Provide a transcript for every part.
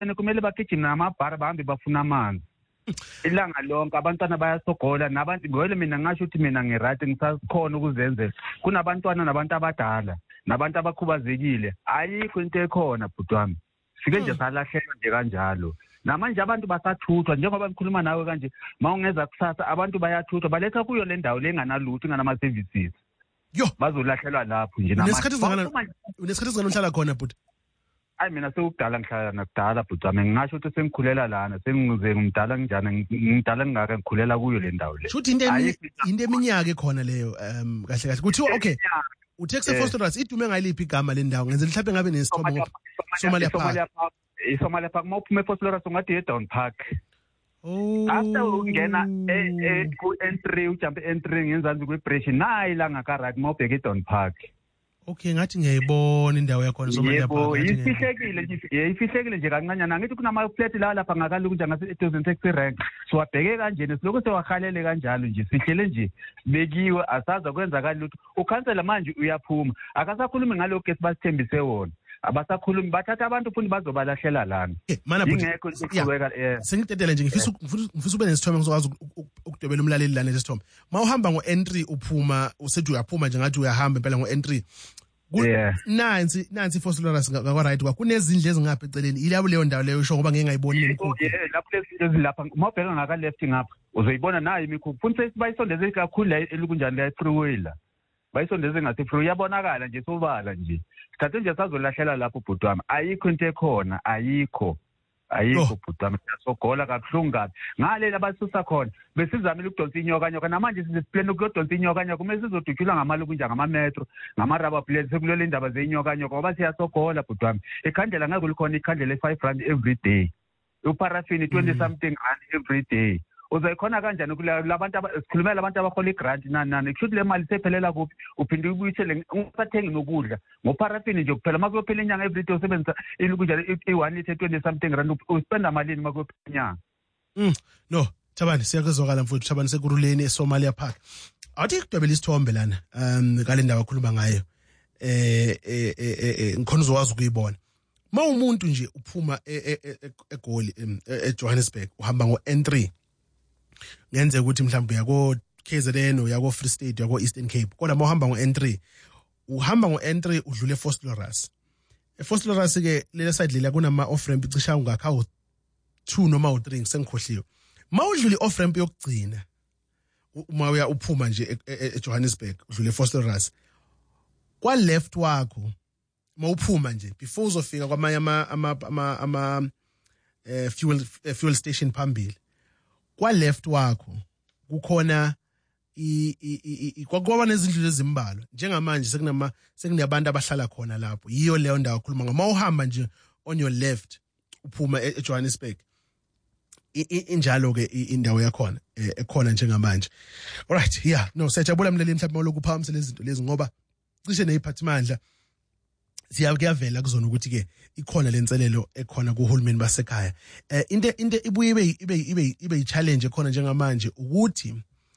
kumele bagijime namabhara bahambe bafuna amanzi. Ilanga lonke abantwana bayasogola nabantu ngole mina ngasho ukuthi mina ngiright ngisakhona ukuzenzela. Kunabantwana nabantu abadala nabantu abakhubazekile ayikho into ekhona bhuti wami. Sike nje salahleka nje kanjalo. Namanje abantu basathuthwa njengoba ngikhuluma nawe kanje mawungeza kusasa abantu bayathuthwa baletha kuyo le ndawo lenganalutho inganama services. Yo bazolahlelwa lapho nje namanje. Unesikhathi uhlala khona bhuti? Hayi mina sekudala ngihlala nakudala bhuti wami ngingasho ukuthi sengikhulela lana sengize ngimdala njani ngidala ngingaka ngikhulela kuyo le ndawo le. Shuthi into eminyaka ekhona leyo kahle kahle kuthiwa okay uTexas Fosterers idume ngayiliphi igama le ndawo ngenzela mhlawumbe ngabe nesithombe Somalia Park. Somalia Park mawuphume eFosterers ungathi eDown Park. Oh after ungena ku entry ujump entry ngenzansi kwebridge nayi la ngaka right mawubheka eDown Park. Okay ngathi ngiyayibona indawo yakho Somalia Park. Ifihlekile nje kancanyana ngithi kunama flat la lapha ngakaluku nje ngase 2000 taxi rank so wabheke kanjeni siloko sewahalele kanjalo nje sihlele nje bekiwe asaza kwenza kalutho ukhansela manje uyaphuma akasakhulumi ngalokho esibasithembise wona abasakhulumi bathatha abantu futhi bazobalahlela lana mana ingekho ukuqhubeka sengidedele nje ngifisa ube nesithombe ngizokwazi ukudwebela umlaleli lana lesithombe mawuhamba ngo-N3 uphuma usethi uyaphuma nje ngathi uyahamba impela ngo-N3 nansi Fosterers ngakwa right kwa kunezindle ezingapha eceleni ilabo leyo ndawo leyo usho ngoba ngeke ngayiboni imikhukhu lapho lezi lapha mawubheka ngaka left ngapha uzoyibona nayo imikhukhu futhi bayisondeze kakhulu la elikunjani la freeway la bayisondeze ngathi freeway yabonakala nje sobala nje thathe nje sazolahlela lapho bhuti wami ayikho into ekhona ayikho bhuti wami siyasogola kabuhlungu kabi ngale abasusa khona besizamile ukudonsa inyoka namanje sisiplan ukudonsa inyoka kumele sizodutshulwa ngamaluku nje ngamametro ngamaraba plate sekulole indaba zeinyoka ngoba siyasogola bhuti wami ikhandlela ngeke likhona ikhandlela e5 every day uparafini 20 something every day uzayikhona kanjani kulabantu sikhulumela abantu abahola igrant nani kushuthi le mali sephelela kuphi uphinde ubuyisele ungasathengi nokudla ngoparafini nje kuphela makuyophela inyanga every day usebenzisa ilukunjani i1 litre 20 something rand uspenda malini makuyophela inyanga no Thabani siyakuzwakala mfowethu Thabani sekuruleni eSomalia Park awuthi kudwebela isithombe lana ngale ndawo akhuluma ngayo ngikhona uzokwazi ukuyibona umuntu nje uphuma eGoli eJohannesburg uhamba ngo-N3 ngenze ukuthi mhlawumbe yako KZN uyako Free State uyako Eastern Cape kodwa mawuhamba ngo-N3 uhamba ngo-N3 udlule eFosterers eFosterers ke lele side lela kunama off ramp icisha ungakha 2 noma u3 sengikhohliwe mawudlule off ramp yokugcina uma uya uphuma nje eJohannesburg udlule eFosterers kwa left wakho mawuphuma nje before uzofika kwamanye ama fuel station phambili kwa left wakho kukhona kwakuba nezindlu ezimbalwa njengamanje sekunabantu abahlala khona lapho yiyo leyo ndawo khuluma ngama uhamba nje on your left uphuma eJohannesburg injalo ke indawo yakhona ekhona njengamanje alright no siyajabula mleli mhlawumbe mawulokuphakamisa lezi zinto lezi ngoba cishe neziphathimandla kuyavela kuzona ukuthi ke ikhona lenselelo ekhona kuhulumeni basekhaya into ibuye ibe challenge ekhona njengamanje ukuthi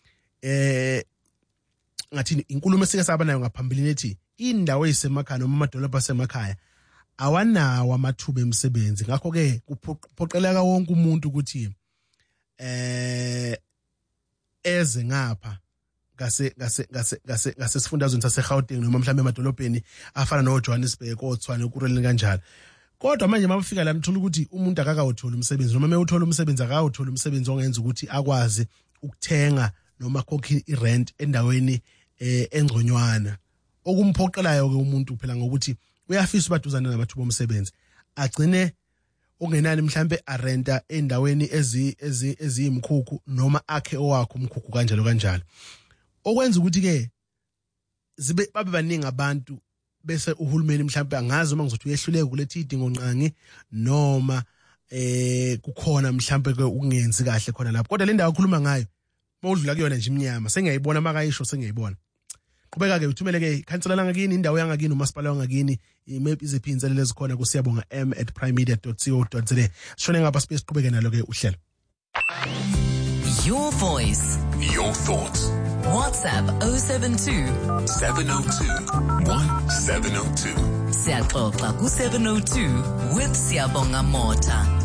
ngathi inkulumo esike saba nayo ngaphambilini ethi indawo ezisemakhaya noma amadolobha asemakhaya awanawo amathuba emisebenzi ngakho ke kuphoqeleka wonke umuntu ukuthi eze ngapha ngase sifundazweni saseGauteng noma mhlawumbe emadolobheni afana noJohannesburg oTshwane ukureleni kanjalo kodwa manje mabafika la nithola ukuthi umuntu akakawuthola umsebenzi noma mewuthola umsebenzi akawuthola umsebenzi ongenza ukuthi akwazi ukuthenga noma khokhi irent endaweni engconywana okumphoqelayo ke umuntu phela ngokuthi uyafisa ubaduzana namathuba omsebenzi agcine ongenani mhlambe arenta endaweni eziyimkhukhu noma akhe owakho umkhukhu kanjalo okwenza ukuthi ke babe baningi abantu bese uhulumeni mhlambe angazi uma ngizothi uyehluleke kulethi idingo nqangi noma kukhona mhlambe ke ukungenzi kahle khona lapho kodwa le ndawo okhuluma ngayo mawudlula kuyona nje iminyama sengiyayibona makayisho sengiyayibona qhubeka ke uthumele ke ikhansela langakini indawo yangakini umasipala wangakini imaphi iziphi inselele ezikhona kusiyabonga m@primemedia.co.za shone ngapha space siqhubeke nalo ke uhlelo Your voice, your thoughts. WhatsApp 072 702 1702 Siyaxoxa ku 702 with Siyabonga Mota.